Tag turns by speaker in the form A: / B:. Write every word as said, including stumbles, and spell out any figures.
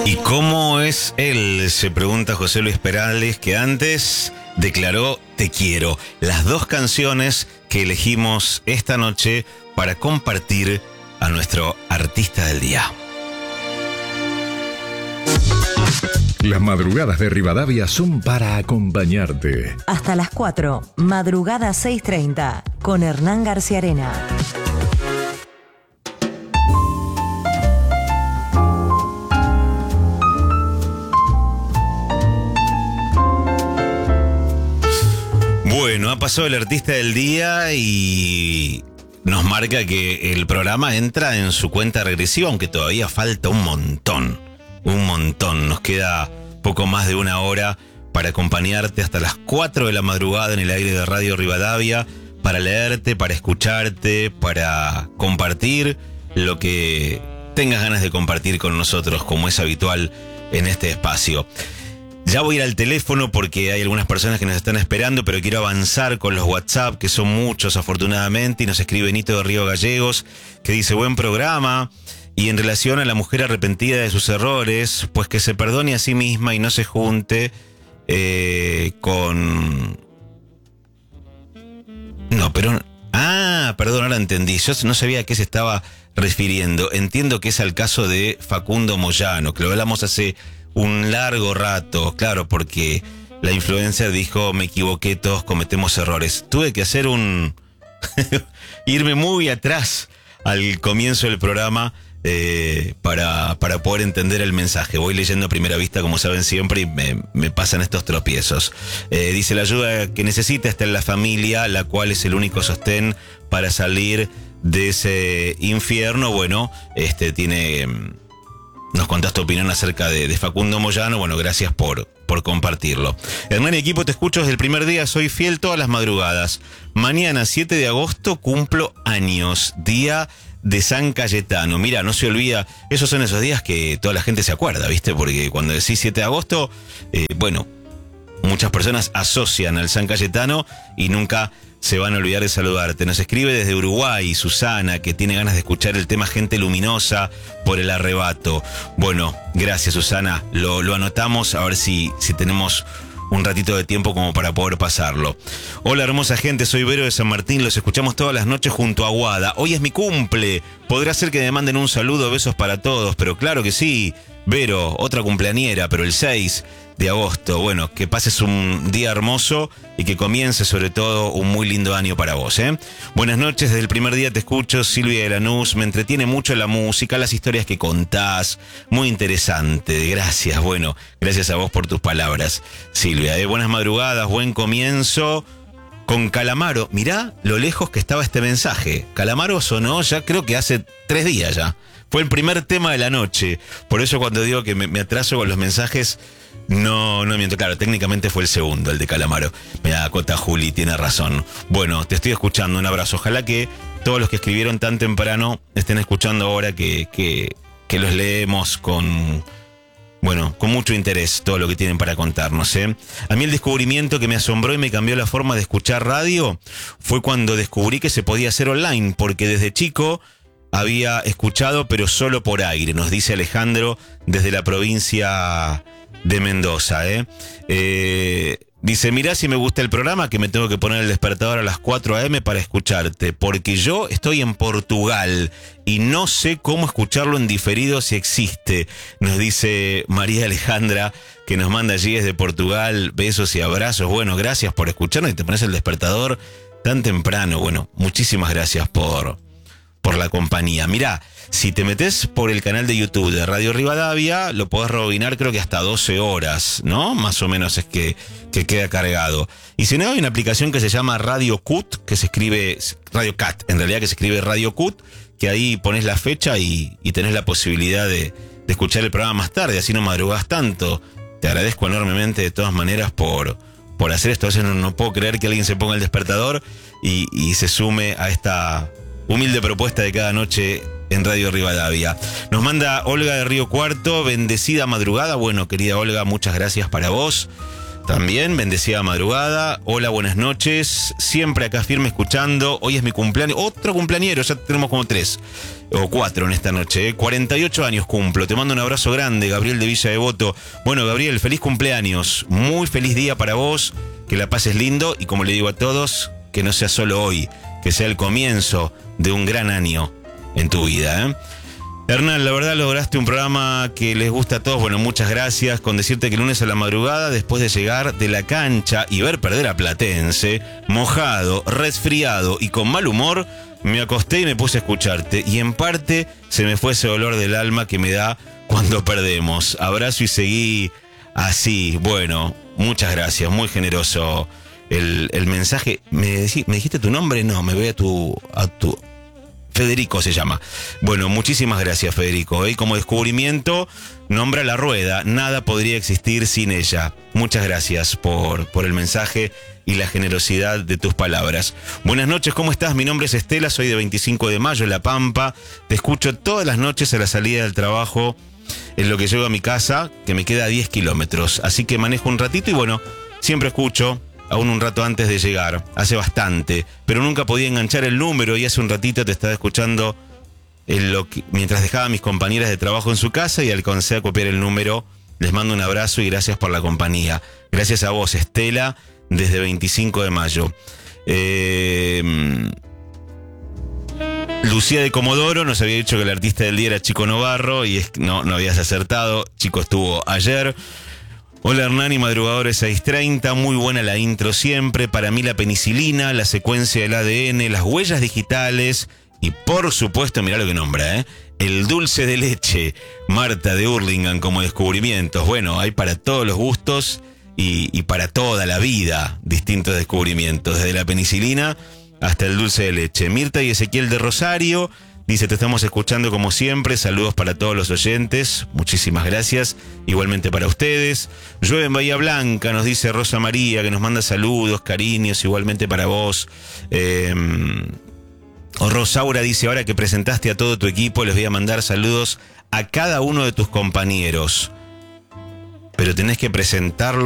A: ¿Y cómo es él? Se pregunta José Luis Perales, que antes declaró Te quiero. Las dos canciones que elegimos esta noche para compartir a nuestro artista del día.
B: Las madrugadas de Rivadavia son para acompañarte.
C: Hasta las cuatro, madrugada seis treinta, con Hernán García Arena.
A: Bueno, ha pasado el artista del día y nos marca que el programa entra en su cuenta regresiva, aunque todavía falta un montón, un montón. Nos queda poco más de una hora para acompañarte hasta las cuatro de la madrugada en el aire de Radio Rivadavia, para leerte, para escucharte, para compartir lo que tengas ganas de compartir con nosotros, como es habitual en este espacio. Ya voy a ir al teléfono porque hay algunas personas que nos están esperando, pero quiero avanzar con los WhatsApp, que son muchos afortunadamente, y nos escribe Nito de Río Gallegos, que dice: buen programa, y en relación a la mujer arrepentida de sus errores, pues que se perdone a sí misma y no se junte eh, con... No, pero... Ah, perdón, ahora entendí, yo no sabía a qué se estaba refiriendo. Entiendo que es al caso de Facundo Moyano, que lo hablamos hace un largo rato, claro, porque la influencer dijo: me equivoqué, todos cometemos errores. Tuve que hacer un... irme muy atrás al comienzo del programa eh, para, para poder entender el mensaje. Voy leyendo a primera vista, como saben siempre, y me, me pasan estos tropiezos. Eh, dice: la ayuda que necesita está en la familia, la cual es el único sostén para salir de ese infierno. Bueno, este tiene... Nos contás tu opinión acerca de, de Facundo Moyano. Bueno, gracias por, por compartirlo. Hernán y equipo, te escucho desde el primer día. Soy fiel todas las madrugadas. Mañana, siete de agosto, cumplo años. Día de San Cayetano. Mira, no se olvida. Esos son esos días que toda la gente se acuerda, ¿viste? Porque cuando decís siete de agosto, eh, bueno, muchas personas asocian al San Cayetano y nunca se van a olvidar de saludarte. Nos escribe desde Uruguay Susana, que tiene ganas de escuchar el tema Gente Luminosa por el arrebato. Bueno, gracias Susana, lo, lo anotamos, a ver si, si tenemos un ratito de tiempo como para poder pasarlo. Hola hermosa gente, soy Vero de San Martín, los escuchamos todas las noches junto a Aguada. Hoy es mi cumple, podrá ser que me manden un saludo, besos para todos, pero claro que sí, Vero, otra cumpleañera, pero el seis de agosto. Bueno, que pases un día hermoso y que comience sobre todo un muy lindo año para vos, ¿eh? Buenas noches, desde el primer día te escucho, Silvia de Lanús, me entretiene mucho la música, las historias que contás, muy interesante, gracias, bueno, gracias a vos por tus palabras, Silvia, ¿eh? Buenas madrugadas, buen comienzo con Calamaro. Mirá lo lejos que estaba este mensaje. Calamaro sonó ya creo que hace tres días ya, fue el primer tema de la noche, por eso cuando digo que me, me atraso con los mensajes, No, no miento, claro, técnicamente fue el segundo, el de Calamaro. Me da cota Juli, tiene razón. Bueno, te estoy escuchando, un abrazo. Ojalá que todos los que escribieron tan temprano estén escuchando ahora que, que, que los leemos con, bueno, con mucho interés todo lo que tienen para contarnos, ¿eh? A mí el descubrimiento que me asombró y me cambió la forma de escuchar radio fue cuando descubrí que se podía hacer online, porque desde chico había escuchado, pero solo por aire, nos dice Alejandro desde la provincia de Mendoza, ¿eh? Eh, dice: mirá si me gusta el programa, que me tengo que poner el despertador a las cuatro a eme para escucharte, porque yo estoy en Portugal y no sé cómo escucharlo en diferido si existe, nos dice María Alejandra, que nos manda allí desde Portugal. Besos y abrazos. Bueno, gracias por escucharnos y te pones el despertador tan temprano. Bueno, muchísimas gracias por... por la compañía. Mirá, si te metes por el canal de YouTube de Radio Rivadavia, lo podés rebobinar creo que hasta doce horas, ¿no? Más o menos es que, que queda cargado. Y si no, hay una aplicación que se llama Radio Cut, que se escribe, Radio Cat, en realidad que se escribe Radio Cut, que ahí pones la fecha y, y tenés la posibilidad de, de escuchar el programa más tarde, así no madrugás tanto. Te agradezco enormemente de todas maneras por, por hacer esto. A veces no, no puedo creer que alguien se ponga el despertador y, y se sume a esta humilde propuesta de cada noche en Radio Rivadavia. Nos manda Olga de Río Cuarto: bendecida madrugada. Bueno, querida Olga, muchas gracias para vos. también, bendecida madrugada. Hola, buenas noches. Siempre acá firme escuchando. Hoy es mi cumpleaños. Otro cumpleañero, ya tenemos como tres o cuatro en esta noche. ¿eh? cuarenta y ocho años cumplo. Te mando un abrazo grande, Gabriel de Villa Devoto. Bueno, Gabriel, feliz cumpleaños. Muy feliz día para vos. Que la pases lindo. Y como le digo a todos, que no sea solo hoy, que sea el comienzo de un gran año en tu vida, ¿eh? Hernán, la verdad lograste un programa que les gusta a todos. Bueno, muchas gracias. Con decirte que el lunes a la madrugada, después de llegar de la cancha y ver perder a Platense, mojado, resfriado y con mal humor, me acosté y me puse a escucharte. Y en parte se me fue ese dolor del alma que me da cuando perdemos. Abrazo y seguí así. Bueno, muchas gracias. Muy generoso el, el mensaje. ¿Me, decí, ¿Me dijiste tu nombre? No, me voy a tu... A tu Federico se llama. Bueno, muchísimas gracias, Federico. Y como descubrimiento, nombra la rueda. Nada podría existir sin ella. Muchas gracias por, por el mensaje y la generosidad de tus palabras. Buenas noches, ¿cómo estás? Mi nombre es Estela, soy de veinticinco de mayo, en La Pampa. Te escucho todas las noches a la salida del trabajo, en lo que llego a mi casa, que me queda a diez kilómetros. Así que manejo un ratito y bueno, siempre escucho. Aún un rato antes de llegar, hace bastante, pero nunca podía enganchar el número y hace un ratito te estaba escuchando en lo que, mientras dejaba a mis compañeras de trabajo en su casa y alcancé a copiar el número. Les mando un abrazo y gracias por la compañía. Gracias a vos, Estela, desde veinticinco de mayo. Eh, Lucía de Comodoro nos había dicho que el artista del día era Chico Novarro y es, no, no habías acertado. Chico estuvo ayer. Hola Hernán y madrugadores seis treinta, muy buena la intro siempre. Para mí la penicilina, la secuencia del A D N, las huellas digitales y por supuesto, mirá lo que nombra, ¿eh? El dulce de leche. Marta de Hurlingham como descubrimientos. Bueno, hay para todos los gustos y, y para toda la vida distintos descubrimientos, desde la penicilina hasta el dulce de leche. Mirta y Ezequiel de Rosario dice, te estamos escuchando como siempre, saludos para todos los oyentes, muchísimas gracias, igualmente para ustedes. Llueve en Bahía Blanca, nos dice Rosa María, que nos manda saludos, cariños, igualmente para vos. Eh, Rosaura dice, ahora que presentaste a todo tu equipo, les voy a mandar saludos a cada uno de tus compañeros, pero tenés que presentarlo